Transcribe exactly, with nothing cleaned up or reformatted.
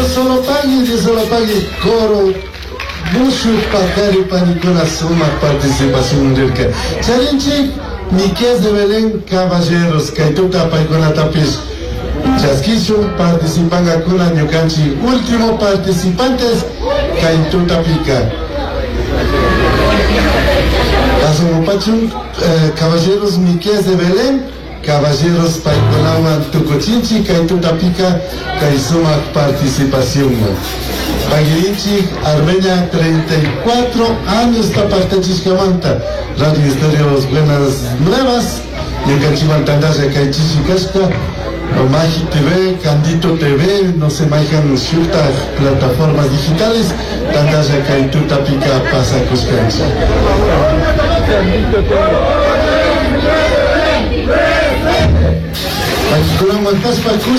solo pague, Dios solo pague coro. Mucho pacari panicona suma participación del que. Chalinchi, Miquel de Belén Caballeros, Kaituta Paicona Tapis. Chasquicho, participan a Kuna Ñucanchi. Último participantes, Kaituta Pica. Pachu, eh, Caballeros Miquel de Belén, Caballeros Paiconawan Tucochinchi, Kaituta Pica, Kaisuma participación. Paguirinchi, Armenia, treinta y cuatro años, Tapactachiscamanta, Radio Estéreo Buenas Nuevas, y en Cachimantandaya, Caichichicasca, Magi T V, Candito T V, no se manejan ciertas plataformas digitales, Tandaya, Kaituta Pica, pasa Cuscancha. Aquí con la montas para